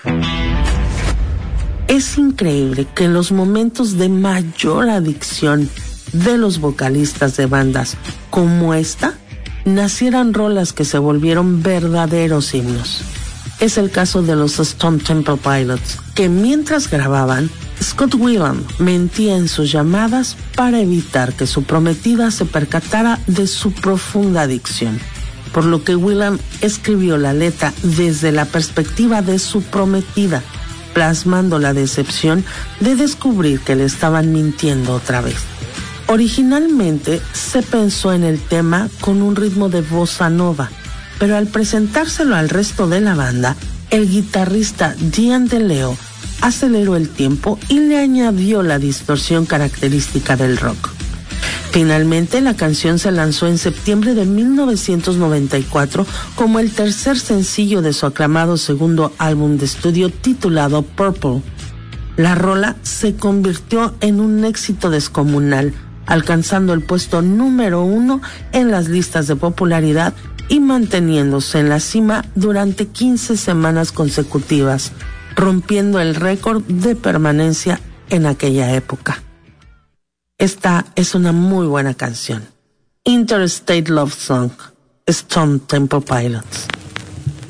Es increíble que en los momentos de mayor adicción de los vocalistas de bandas como esta, nacieran rolas que se volvieron verdaderos himnos. Es el caso de los Stone Temple Pilots, que mientras grababan, Scott Weiland mentía en sus llamadas para evitar que su prometida se percatara de su profunda adicción, por lo que Weiland escribió la letra desde la perspectiva de su prometida, plasmando la decepción de descubrir que le estaban mintiendo otra vez. Originalmente se pensó en el tema con un ritmo de bossa nova, pero al presentárselo al resto de la banda, el guitarrista Gian De Leo aceleró el tiempo y le añadió la distorsión característica del rock. Finalmente, la canción se lanzó en septiembre de 1994 como el tercer sencillo de su aclamado segundo álbum de estudio titulado Purple. La rola se convirtió en un éxito descomunal, alcanzando el puesto número 1 en las listas de popularidad y manteniéndose en la cima durante 15 semanas consecutivas, rompiendo el récord de permanencia en aquella época. Esta es una muy buena canción. Interstate Love Song, Stone Temple Pilots.